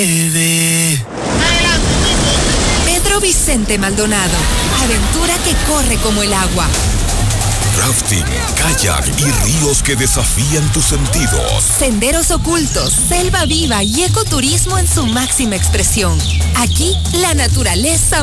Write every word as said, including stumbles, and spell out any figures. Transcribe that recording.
Pedro Vicente Maldonado. Aventura que corre como el agua. Rafting, kayak y ríos que desafían tus sentidos. Senderos ocultos, selva viva y ecoturismo en su máxima expresión. Aquí, la naturaleza